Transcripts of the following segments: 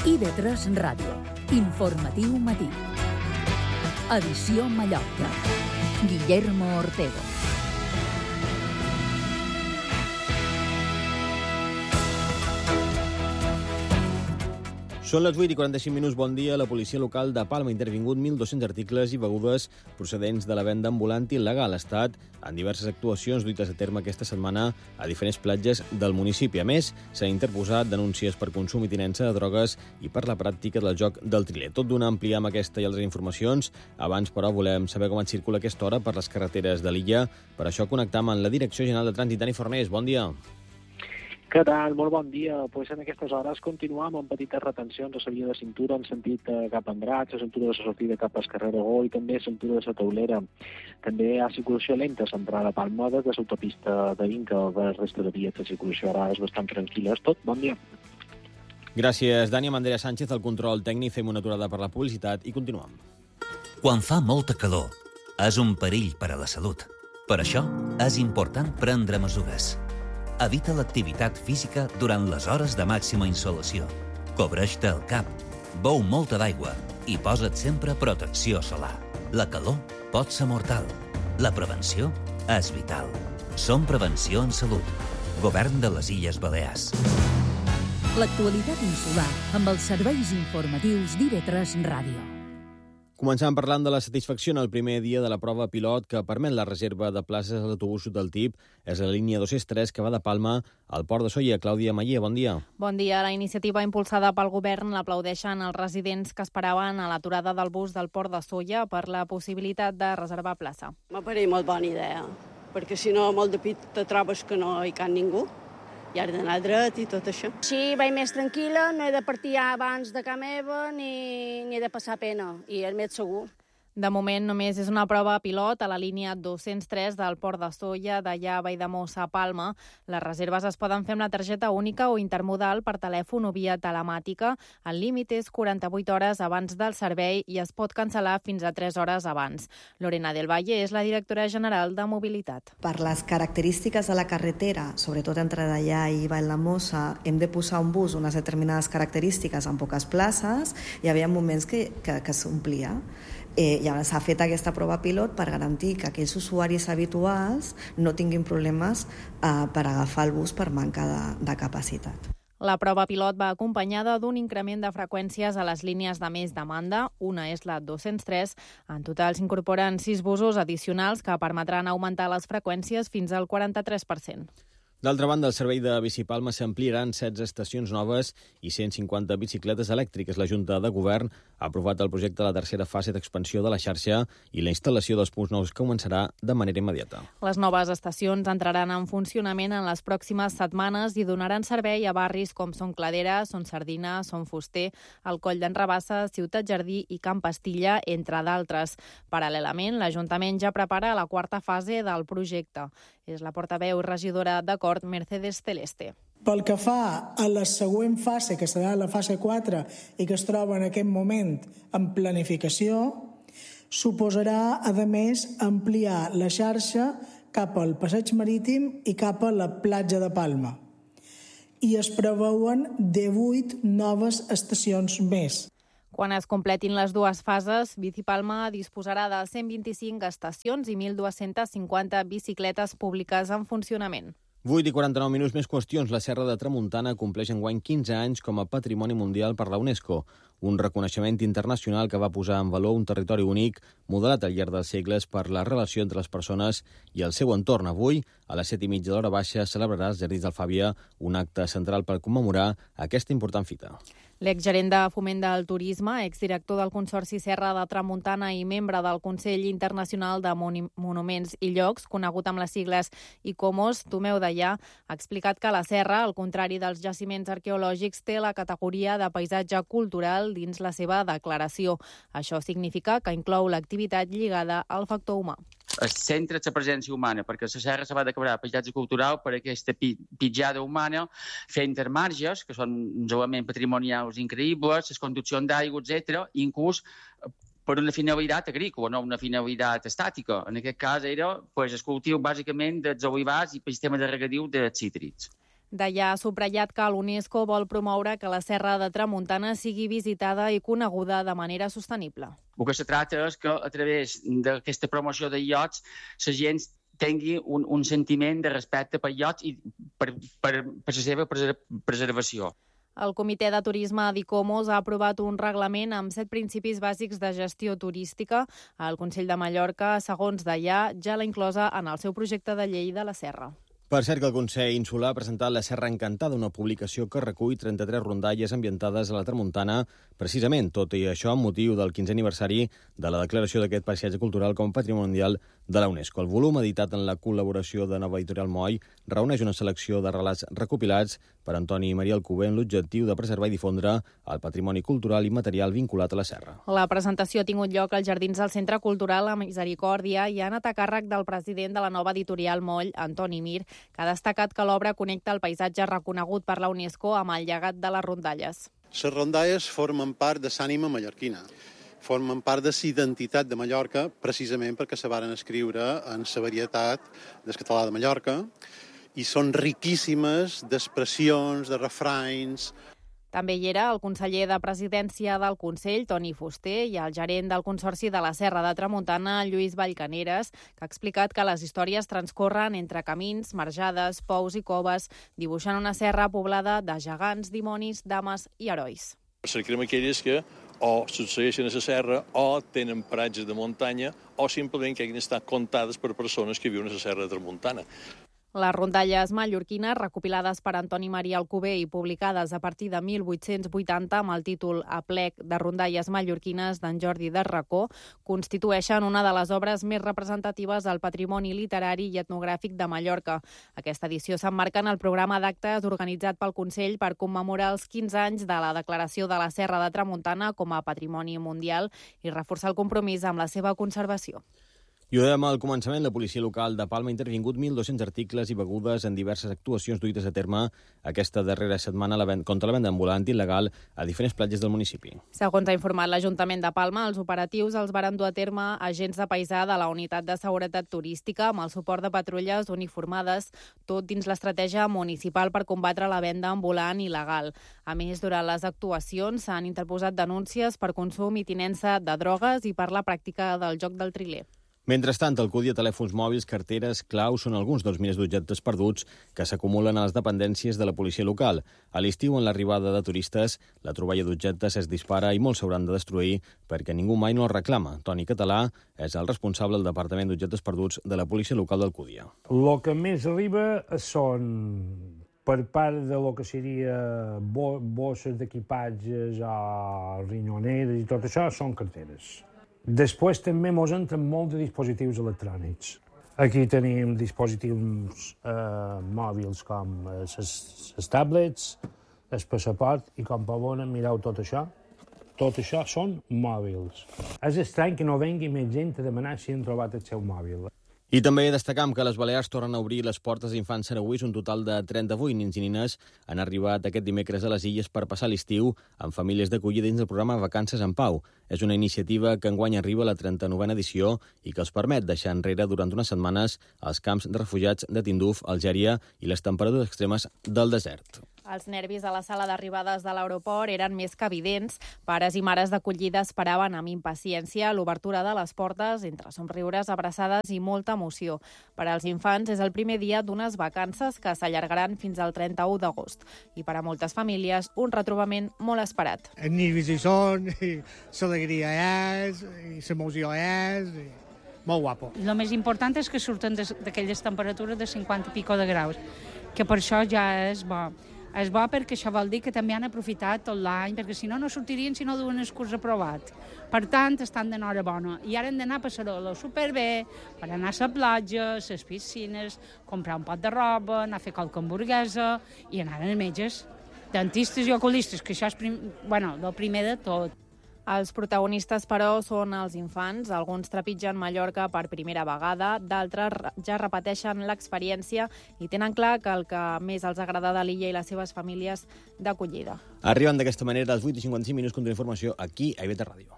IB3 Ràdio. Informatiu matí. Edició Mallorca. Guillermo Ortego. Són les 8:45. Bon dia. La policia local de Palma ha intervingut 1.200 articles i begudes procedents de la venda ambulant il·legal. Ha estat en diverses actuacions duites a terme aquesta setmana a diferents platges del municipi. A més, s'han interposat denúncies per consum i tinença de drogues i per la pràctica del joc del triler. Tot d'una ampliar amb aquesta i altres informacions. Abans, però, volem saber com es circula a aquesta hora per les carreteres de l'illa. Per això connectam amb la Direcció General de Trànsit. Dani Fornés, bon dia. Què tal? Molt bon dia. Pues en aquestes hores continuam amb petites retencions a la via de cintura en sentit cap a Andratx, a cintura de la sortida cap a Escarreragó i també a cintura de la Taulera. També hi ha circulació lenta a l'entrada a Palma des de l'autopista de Vinca. La resta de vies de circulació ara és bastant tranquil·la. És tot. Bon dia. Gràcies, Dani. Amb Andrea Sánchez, el control tècnic. Fem una aturada per la publicitat i continuem. Quan fa molta calor, és un perill per a la salut. Per això, és important prendre mesures. Evita l'activitat física durant les hores de màxima insolació. Cobreix-te el cap, beu molta d'aigua i posa't sempre protecció solar. La calor pot ser mortal. La prevenció és vital. Som Prevenció en Salut. Govern de les Illes Balears. L'actualitat insular amb els serveis informatius d'IB3 Ràdio. Començàvem parlant de la satisfacció en el primer dia de la prova pilot que permet la reserva de places als autobusos del TIP. És la línia 203 que va de Palma al Port de Sóller. Clàudia Mayer, bon dia. Bon dia. La iniciativa impulsada pel govern l'aplaudeixen els residents que esperaven a l'aturada del bus del Port de Sóller per la possibilitat de reservar plaça. M'ha parit molt bona idea, perquè si no, molt de pit te trobes que no hi cap ningú. I has d'anar dret i tot això. Sí, vaig més tranquil·la, no he de partir abans de casa meva ni he de passar pena, i és més segur. De moment només és una prova pilot a la línia 203 del Port de Sóller, d'allà a Valldemossa a Palma. Les reserves es poden fer amb la targeta única o intermodal per telèfon o via telemàtica. El límit és 48 hores abans del servei i es pot cancel·lar fins a 3 hores abans. Lorena del Valle és la directora general de Mobilitat. Per les característiques de la carretera, sobretot entre Deià i Valldemossa, hem de posar un bus unes determinades característiques en poques places. Hi havia moments que s'omplia. Llavors s'ha fet aquesta prova pilot per garantir que aquells usuaris habituals no tinguin problemes per agafar el bus per manca de capacitat. La prova pilot va acompanyada d'un increment de freqüències a les línies de més demanda. Una és la 203. En total s'incorporen 6 busos addicionals que permetran augmentar les freqüències fins al 43%. D'altra banda, el servei de Bicipalma s'ampliaran 16 estacions noves i 150 bicicletes elèctriques. La Junta de Govern ha aprovat el projecte de la tercera fase d'expansió de la xarxa i la instal·lació dels punts nous començarà de manera immediata. Les noves estacions entraran en funcionament en les pròximes setmanes i donaran servei a barris com Son Cladera, Son Sardina, Son Fuster, el Coll d'en Rabassa, Ciutat Jardí i Camp Pastilla, entre d'altres. Paral·lelament, l'Ajuntament ja prepara la quarta fase del projecte. És la portaveu i regidora d'Acord, Mercedes Celeste. Pel que fa a la següent fase, que serà la fase 4 i que es troba en aquest moment en planificació, suposarà, a més, ampliar la xarxa cap al passeig marítim i cap a la platja de Palma. I es preveuen 18 noves estacions més. Quan es completin les dues fases, Bicipalma disposarà de 125 estacions i 1.250 bicicletes públiques en funcionament. 8:49, més qüestions. La Serra de Tramuntana compleix enguany 15 anys com a Patrimoni Mundial per la UNESCO, un reconeixement internacional que va posar en valor un territori únic, modelat al llarg dels segles per la relació entre les persones i el seu entorn. Avui, a les 7:30 de l'hora baixa, celebrarà als Jardins d'Alfàbia un acte central per commemorar aquesta important fita. L'exgerent de Foment del Turisme, exdirector del Consorci Serra de Tramuntana i membre del Consell Internacional de Monuments i Llocs, conegut amb les sigles ICOMOS, Tomeu Deià, ha explicat que la serra, al contrari dels jaciments arqueològics, té la categoria de paisatge cultural dins la seva declaració. Això significa que inclou l'activitat lligada al factor humà. Es centra la presència humana, perquè la serra se va declarar paisatge cultural per aquesta pitjada humana, fent marges, que són uns elements patrimonials increïbles, les conduccions d'aigua, etc., inclús per una finalitat agrícola, no una finalitat estàtica. En aquest cas era el cultiu bàsicament dels olivars i el sistema de regadiu de cítrics. Deià ha subratllat que l'UNESCO vol promoure que la Serra de Tramuntana sigui visitada i coneguda de manera sostenible. El que se tracta és que a través d'aquesta promoció de iots la gent tingui un sentiment de respecte per iots i per la seva preservació. El Comitè de Turisme d'Icomos ha aprovat un reglament amb 7 principis bàsics de gestió turística. El Consell de Mallorca, segons Deià, ja l'ha inclosa en el seu projecte de llei de la Serra. Per cert que el Consell Insular ha presentat La Serra Encantada, una publicació que recull 33 rondalles ambientades a la Tramuntana, precisament, tot i això amb motiu del 15è aniversari de la declaració d'aquest paisatge cultural com a Patrimoni Mundial de la UNESCO. El volum, editat en la col·laboració de Nova Editorial Moll, reuneix una selecció de relats recopilats per Antoni i Maria Alcover amb l'objectiu de preservar i difondre el patrimoni cultural i material vinculat a la serra. La presentació ha tingut lloc als jardins del Centre Cultural La Misericòrdia i ha anat a càrrec del president de la Nova Editorial Moll, Antoni Mir, que ha destacat que l'obra connecta el paisatge reconegut per la UNESCO amb el llegat de les rondalles. Les rondalles formen part de l'ànima mallorquina, formen part de la identitat de Mallorca, precisament perquè se varen escriure en la varietat del català de Mallorca, i són riquíssimes d'expressions, de refranys. També hi era el conseller de Presidència del Consell, Toni Fuster, i el gerent del Consorci de la Serra de Tramuntana, Lluís Vallcaneres, que ha explicat que les històries transcorren entre camins, marjades, pous i coves, dibuixant una serra poblada de gegants, dimonis, dames i herois. Cerquem aquelles que o succeeixen a la serra o tenen paratges de muntanya o simplement que hagin estat contades per persones que viuen a la serra de Tramuntana. Les rondalles mallorquines, recopilades per Antoni Maria Alcover i publicades a partir de 1880 amb el títol Aplec de rondalles mallorquines d'en Jordi de Racó, constitueixen una de les obres més representatives del patrimoni literari i etnogràfic de Mallorca. Aquesta edició s'emmarca en el programa d'actes organitzat pel Consell per commemorar els 15 anys de la declaració de la Serra de Tramuntana com a patrimoni mundial i reforçar el compromís amb la seva conservació. I ho dèiem al començament, la policia local de Palma ha intervingut 1.200 articles i begudes en diverses actuacions duites a terme aquesta darrera setmana contra la venda ambulant il·legal a diferents platges del municipi. Segons ha informat l'Ajuntament de Palma, els operatius els varen dur a terme agents de paisà de la Unitat de Seguretat Turística amb el suport de patrulles uniformades, tot dins l'estratègia municipal per combatre la venda ambulant il·legal. A més, durant les actuacions s'han interposat denúncies per consum i tinença de drogues i per la pràctica del joc del triler. Mentrestant, el CUDI a telèfons mòbils, carteres, claus són alguns dels milers d'objectes perduts que s'acumulen a les dependències de la policia local. A l'estiu, en l'arribada de turistes, la troballa d'objectes es dispara i molts s'hauran de destruir perquè ningú mai no els reclama. Toni Català és el responsable del Departament d'Objectes Perduts de la policia local d'Alcúdia. El que més arriba són, per part de lo que seria bosses d'equipatges o rinyoneres i tot això, són carteres. Després també ens entren molt de dispositius electrònics. Aquí tenim dispositius mòbils com les tablets, el passaport, i com poden mireu tot això són mòbils. És estrany que no vengui més gent a demanar si han trobat el seu mòbil. I també destacam que les Balears tornen a obrir les portes d'infants saragüís. Un total de 38 nens i nines han arribat aquest dimecres a les illes per passar l'estiu amb famílies d'acollida dins del programa Vacances en Pau. És una iniciativa que enguany arriba a la 39a edició i que els permet deixar enrere durant unes setmanes els camps de refugiats de Tinduf, Algèria i les temperatures extremes del desert. Els nervis a la sala d'arribades de l'aeroport eren més que evidents. Pares i mares d'acollida esperaven amb impaciència l'obertura de les portes entre somriures, abraçades i molta emoció. Per als infants és el primer dia d'unes vacances que s'allargaran fins al 31 d'agost. I per a moltes famílies, un retrobament molt esperat. Els nervis hi són, l'alegria és, i l'emoció és... Molt guapo. El més important és que surten d'aquelles temperatures de 50 i pico de graus, que per això ja és bo. És bo perquè això vol dir que també han aprofitat tot l'any, perquè si no, no sortirien si no duen el curs aprovat. Per tant, estan d'enhorabona. I ara han d'anar a passar-ho superbé, per anar a la platja, a les piscines, comprar un pot de roba, anar a fer qualque hamburguesa i anar als metges, dentistes i oculistes, que això és el primer de tot. Els protagonistes, però, són els infants. Alguns trepitgen Mallorca per primera vegada, d'altres ja repeteixen l'experiència i tenen clar que el que més els agrada de l'illa i les seves famílies d'acollida. Arriben d'aquesta manera als 8:55, continua informació aquí a IB3 Ràdio.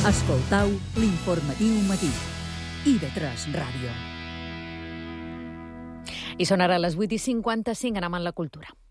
Escoltau l'informatiu matí. IB3 Ràdio. I són ara les 8:55, anem amb la cultura.